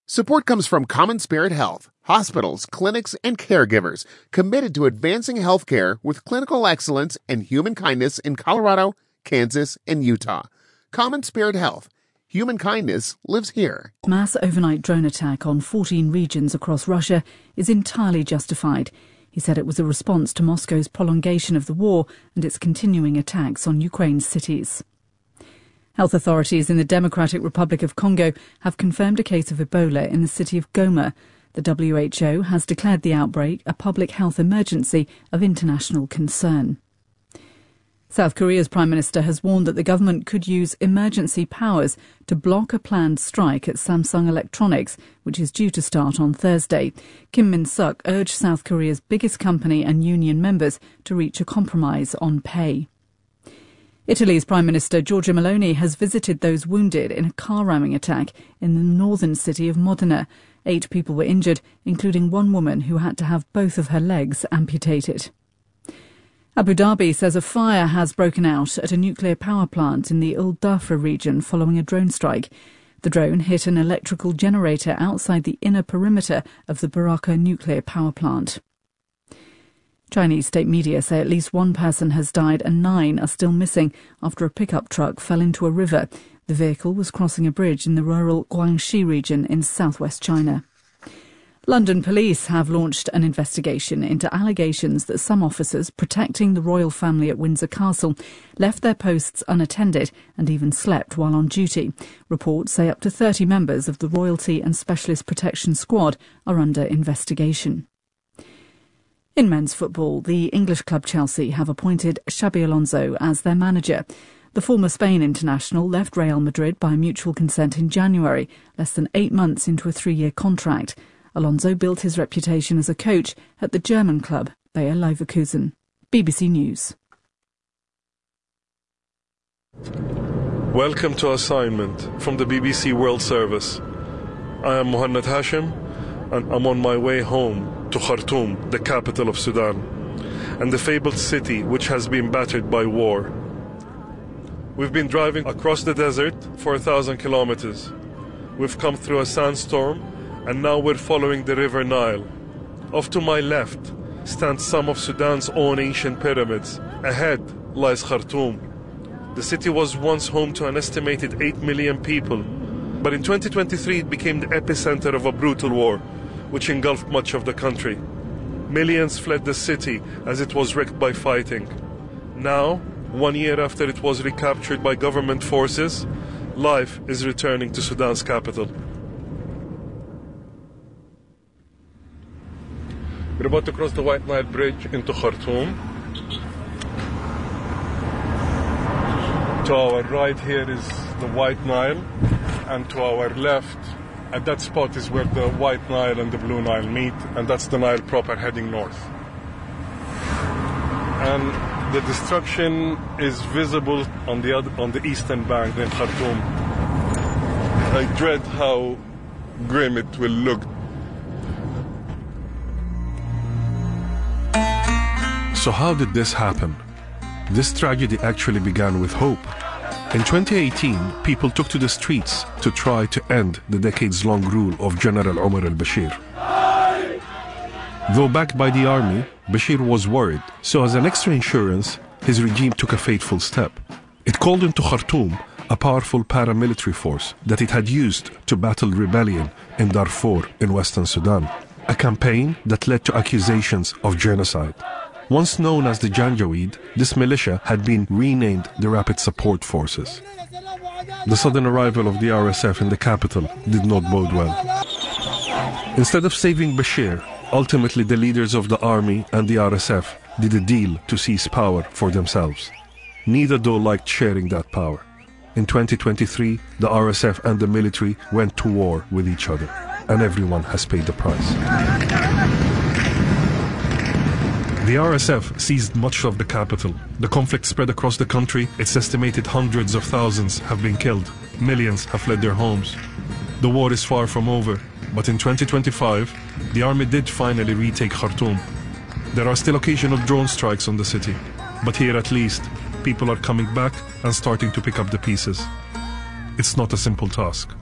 Support comes from Common Spirit Health, hospitals, clinics, and caregivers committed to advancing healthcare with clinical excellence and human kindness in Colorado, Kansas, and Utah. Common Spirit Health. Human kindness lives here. Mass overnight drone attack on 14 regions across Russia is entirely justified. He said it was a response to Moscow's prolongation of the war and its continuing attacks on Ukraine's cities. Health authorities in the Democratic Republic of Congo have confirmed a case of Ebola in the city of Goma. The WHO has declared the outbreak a public health emergency of international concern. South Korea's Prime Minister has warned that the government could use emergency powers to block a planned strike at Samsung Electronics, which is due to start on Thursday. Kim Min-suk urged South Korea's biggest company and union members to reach a compromise on pay. Italy's Prime Minister Giorgia Meloni has visited those wounded in a car ramming attack in the northern city of Modena. 8 people were injured, including one woman who had to have both of her legs amputated. Abu Dhabi says a fire has broken out at a nuclear power plant in the Al Dhafra region following a drone strike. The drone hit an electrical generator outside the inner perimeter of the Barakah nuclear power plant. Chinese state media say at least one person has died and 9 are still missing after a pickup truck fell into a river. The vehicle was crossing a bridge in the rural Guangxi region in southwest China. London police have launched an investigation into allegations that some officers protecting the royal family at Windsor Castle left their posts unattended and even slept while on duty. Reports say up to 30 members of the Royalty and Specialist Protection Squad are under investigation. In men's football, the English club Chelsea have appointed Xabi Alonso as their manager. The former Spain international left Real Madrid by mutual consent in January, less than 8 months into a 3-year contract. Alonso built his reputation as a coach at the German club Bayer Leverkusen. BBC News. Welcome to assignment from the BBC World Service. I am Mohanad Hashim and I'm on my way home to Khartoum, the capital of Sudan, and the fabled city which has been battered by war. We've been driving across the desert for 1,000 kilometers. We've come through a sandstorm and now we're following the River Nile. Off to my left stand some of Sudan's own ancient pyramids. Ahead lies Khartoum. The city was once home to an estimated 8 million people, but in 2023 it became the epicenter of a brutal war, which engulfed much of the country. Millions fled the city as it was wrecked by fighting. Now, 1 year after it was recaptured by government forces, life is returning to Sudan's capital. We're about to cross the White Nile Bridge into Khartoum. To our right here is the White Nile, and to our left, at that spot is where the White Nile and the Blue Nile meet, and that's the Nile proper heading north. And the destruction is visible on the eastern bank in Khartoum. I dread how grim it will look. So how did this happen? This tragedy actually began with hope. In 2018, people took to the streets to try to end the decades-long rule of General Omar al-Bashir. Though backed by the army, Bashir was worried, so as an extra insurance, his regime took a fateful step. It called into Khartoum a powerful paramilitary force that it had used to battle rebellion in Darfur in Western Sudan, a campaign that led to accusations of genocide. Once known as the Janjaweed, this militia had been renamed the Rapid Support Forces. The sudden arrival of the RSF in the capital did not bode well. Instead of saving Bashir, ultimately the leaders of the army and the RSF did a deal to seize power for themselves. Neither though liked sharing that power. In 2023, the RSF and the military went to war with each other, and everyone has paid the price. The RSF seized much of the capital. The conflict spread across the country. It's estimated hundreds of thousands have been killed. Millions have fled their homes. The war is far from over, but in 2025, the army did finally retake Khartoum. There are still occasional drone strikes on the city, but here at least, people are coming back and starting to pick up the pieces. It's not a simple task.